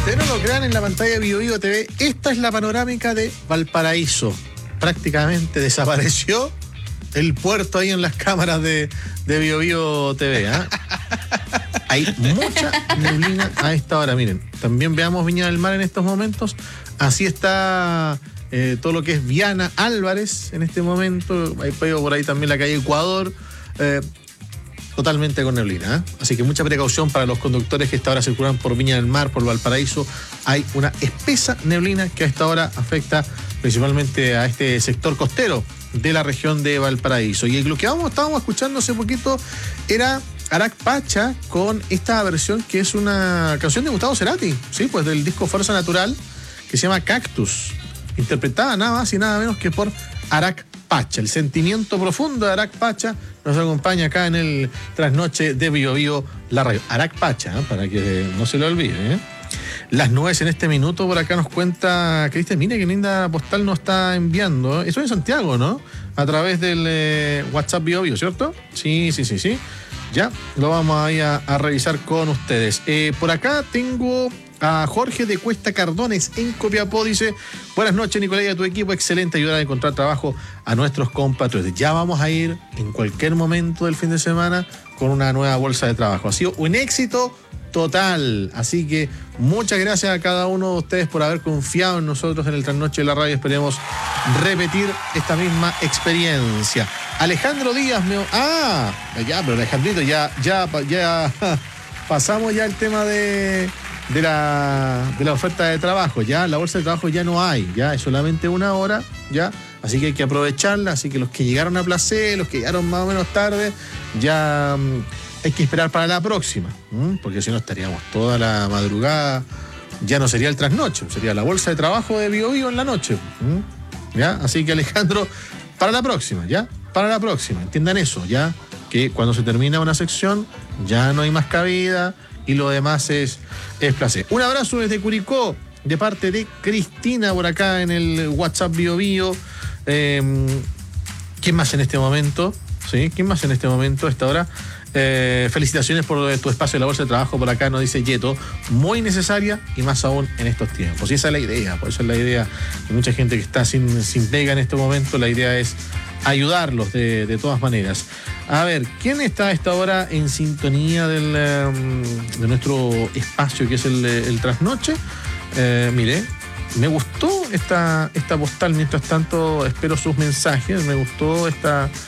Ustedes no lo crean, en la pantalla de BioBio TV, esta es la panorámica de Valparaíso. Prácticamente desapareció el puerto ahí en las cámaras de BioBio TV. Hay mucha neblina a esta hora. Miren, también veamos Viña del Mar en estos momentos. Así está todo lo que es Viana Álvarez en este momento. Hay por ahí también la calle Ecuador. Totalmente con neblina, Así que mucha precaución para los conductores que a esta hora circulan por Viña del Mar, por Valparaíso. Hay una espesa neblina que a esta hora afecta principalmente a este sector costero de la región de Valparaíso. Y lo que estábamos escuchando hace poquito era Arac Pacha con esta versión que es una canción de Gustavo Cerati, ¿sí? Pues del disco Fuerza Natural, que se llama Cactus, interpretada nada más y nada menos que por Arac Pacha. El sentimiento profundo de Arac Pacha nos acompaña acá en el trasnoche de BioBio, la radio. Arac Pacha, para que no se lo olvide. Las nubes en este minuto, por acá nos cuenta Cristian, mire qué linda postal nos está enviando. Eso en Santiago, ¿no? A través del WhatsApp BioBio, ¿cierto? Sí. Ya, lo vamos ahí a revisar con ustedes. Por acá tengo a Jorge de Cuesta Cardones en Copiapó. Dice: buenas noches, Nicolás, y a tu equipo. Excelente ayudar a encontrar trabajo a nuestros compatriotas. Ya vamos a ir en cualquier momento del fin de semana con una nueva bolsa de trabajo. Ha sido un éxito total. Así que muchas gracias a cada uno de ustedes por haber confiado en nosotros en el trasnoche de la radio. Esperemos repetir esta misma experiencia. Alejandro Díaz pero Alejandrito, ya pasamos ya el tema de la oferta de trabajo. Ya la bolsa de trabajo ya no hay, ya es solamente una hora, ya, así que hay que aprovecharla. Así que los que llegaron a Placé, los que llegaron más o menos tarde, ya hay que esperar para la próxima, porque si no estaríamos toda la madrugada. Ya no sería el trasnoche, sería la bolsa de trabajo de BioBio en la noche. ¿Ya? Así que, Alejandro, para la próxima, entiendan eso, ya, que cuando se termina una sección ya no hay más cabida y lo demás es placer. Un abrazo desde Curicó de parte de Cristina por acá en el WhatsApp BioBio. ¿Quién más en este momento? ¿Sí? ¿Quién más en este momento a esta hora? Felicitaciones por tu espacio en la bolsa de trabajo, por acá nos dice Yeto, muy necesaria y más aún en estos tiempos. Y esa es la idea, por eso es la idea de mucha gente que está sin pega en este momento. La idea es ayudarlos de todas maneras. A ver, ¿quién está a esta hora en sintonía de nuestro espacio que es el trasnoche? Mire, me gustó esta postal. Mientras tanto espero sus mensajes. Me gustó esta